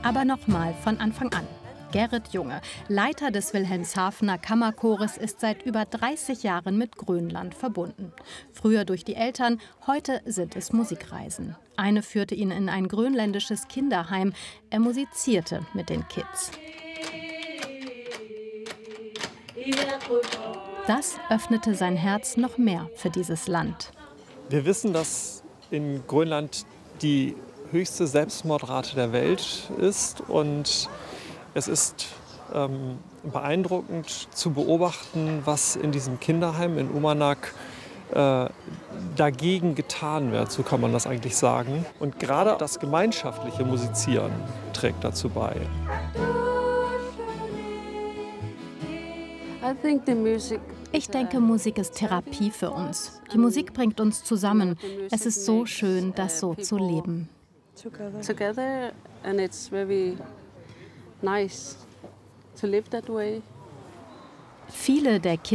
Aber nochmal von Anfang an. Gerrit Junge, Leiter des Wilhelmshavener Kammerchores, ist seit über 30 Jahren mit Grönland verbunden. Früher durch die Eltern, heute sind es Musikreisen. Eine führte ihn in ein grönländisches Kinderheim. Er musizierte mit den Kids. Das öffnete sein Herz noch mehr für dieses Land. Wir wissen, dass in Grönland die höchste Selbstmordrate der Welt ist. Und es ist beeindruckend zu beobachten, was in diesem Kinderheim in Uummannaq dagegen getan wird, so kann man das eigentlich sagen. Und gerade das gemeinschaftliche Musizieren trägt dazu bei. Ich denke, Musik ist Therapie für uns. Die Musik bringt uns zusammen. Es ist so schön, das so zu leben. Together and it's very nice to live that way. Viele der